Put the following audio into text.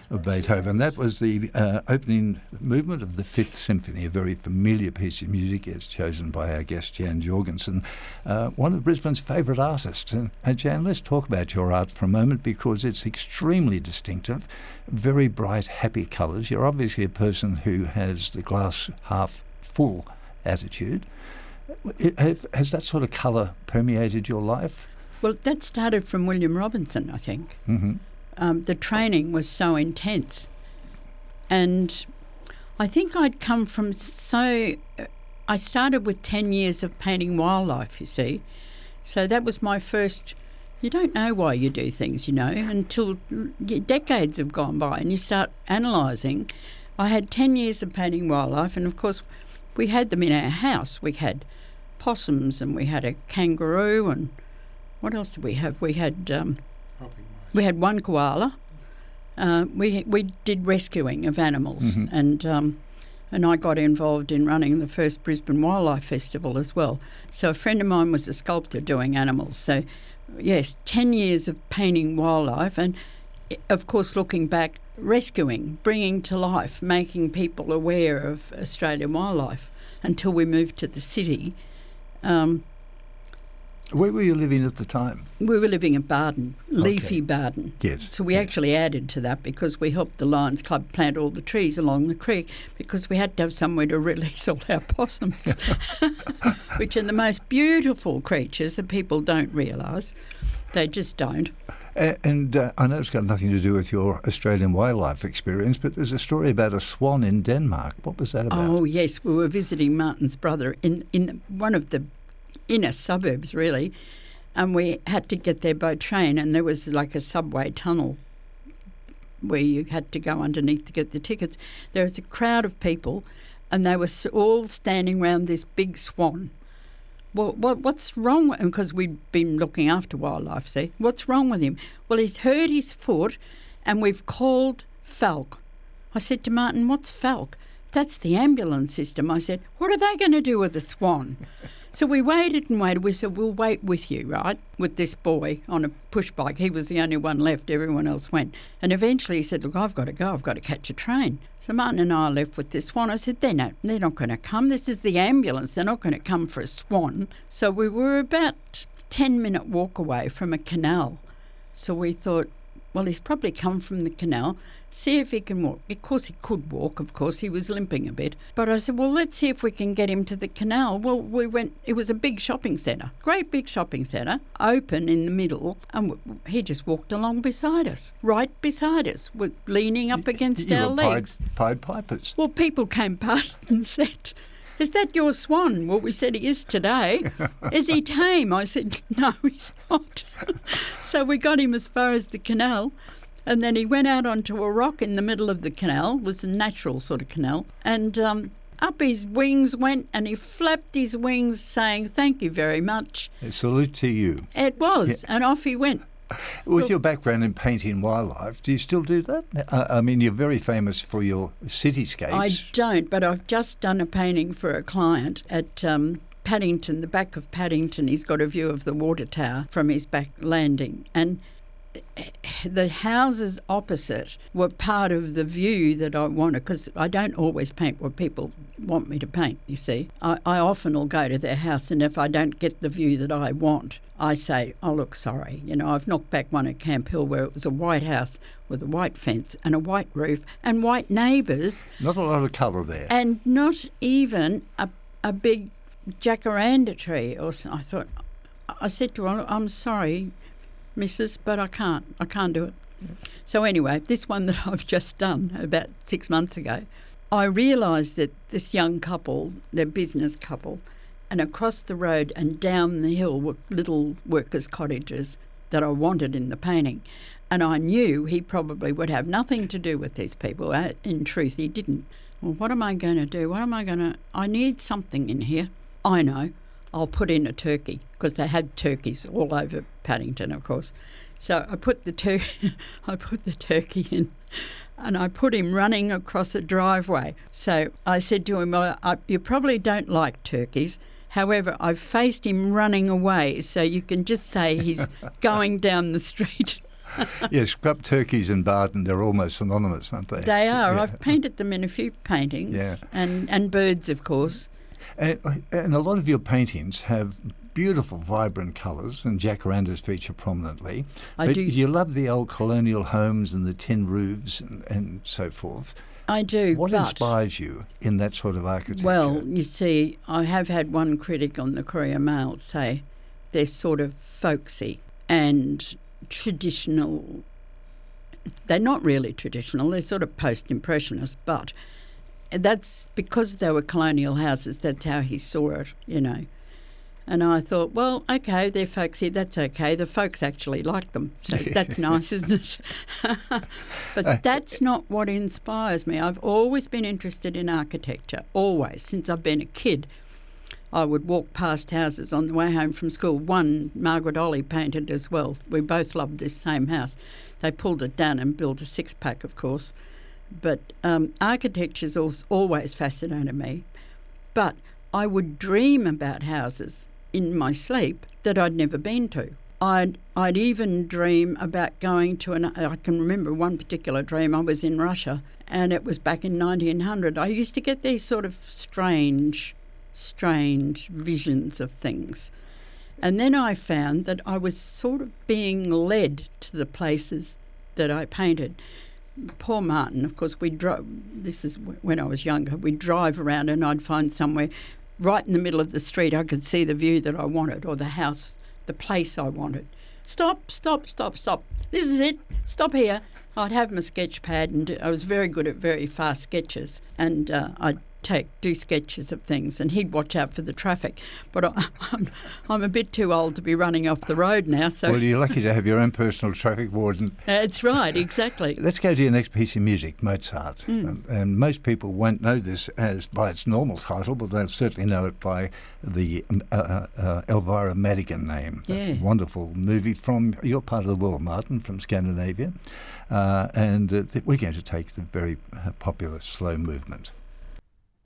of Beethoven. That was the opening movement of the Fifth Symphony, a very familiar piece of music as chosen by our guest Jan Jorgensen, one of Brisbane's favourite artists. And Jan, let's talk about your art for a moment because it's extremely distinctive, very bright, happy colours. You're obviously a person who has the glass half full attitude. Has that sort of colour permeated your life? Well, that started from William Robinson, I think. Mm-hmm. The training was so intense. And I think I'd come from I started with 10 years of painting wildlife, you see. So that was my first. You don't know why you do things, until decades have gone by and you start analysing. I had 10 years of painting wildlife, and of course we had them in our house. We had possums and we had a kangaroo, and what else did we have? We had one koala. We did rescuing of animals, mm-hmm. and I got involved in running the first Brisbane Wildlife Festival as well. So a friend of mine was a sculptor doing animals. So yes, 10 years of painting wildlife, and of course looking back, rescuing, bringing to life, making people aware of Australian wildlife until we moved to the city. Where were you living at the time? We were living at Barden, leafy Barden. Yes. So we actually added to that because we helped the Lions Club plant all the trees along the creek because we had to have somewhere to release all our possums, which are the most beautiful creatures that people don't realise. They just don't. And I know it's got nothing to do with your Australian wildlife experience, but there's a story about a swan in Denmark. What was that about? Oh, yes. We were visiting Martin's brother in one of the inner suburbs, really, and we had to get there by train, and there was like a subway tunnel where you had to go underneath to get the tickets. There was a crowd of people, and they were all standing around this big swan. Well, what's wrong with him? Because we'd been looking after wildlife, see? What's wrong with him? Well, he's hurt his foot, and we've called Falk. I said to Martin, what's Falk? That's the ambulance system. I said, what are they going to do with the swan? So we waited and waited. We said, we'll wait with you, right, with this boy on a push bike. He was the only one left. Everyone else went. And eventually he said, look, I've got to go. I've got to catch a train. So Martin and I are left with this swan. I said, they're not going to come. This is the ambulance. They're not going to come for a swan. So we were about 10-minute walk away from a canal. So we thought, well, he's probably come from the canal. See if he can walk. Of course he could walk, of course. He was limping a bit. But I said, well, let's see if we can get him to the canal. Well, we went. It was a big shopping centre, great big shopping centre, open in the middle, and he just walked along beside us, right beside us, leaning up against our legs. Pied Pipers. Well, people came past and said, is that your swan? Well, we said he is today. Is he tame? I said, no, he's not. So we got him as far as the canal, and then he went out onto a rock in the middle of the canal. It was a natural sort of canal, and up his wings went, and he flapped his wings saying, thank you very much. A salute to you. It was, and off he went. With your background in painting wildlife, do you still do that? I mean, you're very famous for your cityscapes. I don't, but I've just done a painting for a client at Paddington, the back of Paddington. He's got a view of the water tower from his back landing, and the houses opposite were part of the view that I wanted, because I don't always paint what people want me to paint, you see. I often will go to their house, and if I don't get the view that I want, I say, oh, look, sorry. I've knocked back one at Camp Hill where it was a white house with a white fence and a white roof and white neighbours. Not a lot of colour there. And not even a big jacaranda tree. I said to her, I'm sorry, Mrs., but I can't do it. So anyway, this one that I've just done about 6 months ago, I realised that this young couple, they're business couple, and across the road and down the hill were little workers' cottages that I wanted in the painting. And I knew he probably would have nothing to do with these people. In truth, he didn't. Well, what am I going to do? I need something in here. I know. I'll put in a turkey, because they had turkeys all over Paddington, of course. So I put the turkey in, and I put him running across a driveway. So I said to him, well, you probably don't like turkeys. However, I've faced him running away, so you can just say he's going down the street. Yeah, scrub turkeys and Barton, they're almost synonymous, aren't they? They are. Yeah. I've painted them in a few paintings. Yeah. And birds, of course. And a lot of your paintings have beautiful, vibrant colours, and jacarandas feature prominently. I But do. you love the old colonial homes and the tin roofs and so forth. I do. What but, inspires you in that sort of architecture? Well, you see, I have had one critic on the Courier Mail say they're sort of folksy and traditional. They're not really traditional, they're sort of post-impressionist, but that's because they were colonial houses, that's how he saw it, you know. And I thought, well, okay, they're folksy, that's okay. The folks actually like them, so that's nice, isn't it? But that's not what inspires me. I've always been interested in architecture, always, since I've been a kid. I would walk past houses on the way home from school. One Margaret Olley painted as well. We both loved this same house. They pulled it down and built a six-pack, of course. But architecture's always fascinated me. But I would dream about houses in my sleep that I'd never been to. I'd even dream about going to I can remember one particular dream. I was in Russia, and it was back in 1900. I used to get these sort of strange visions of things. And then I found that I was sort of being led to the places that I painted. Poor Martin, of course, this is when I was younger, we'd drive around and I'd find somewhere right in the middle of the street I could see the view that I wanted, or the house, the place I wanted. Stop. This is it. Stop here. I'd have my sketch pad, and I was very good at very fast sketches, and I'd do sketches of things, and he'd watch out for the traffic. But I'm a bit too old to be running off the road now. So Well, you're lucky to have your own personal traffic warden. That's right, exactly. Let's go to your next piece of music, Mozart. And most people won't know this as by its normal title, but they'll certainly know it by the Elvira Madigan name. Yeah. A wonderful movie from your part of the world, Martin, from Scandinavia. And we're going to take the very popular slow movement.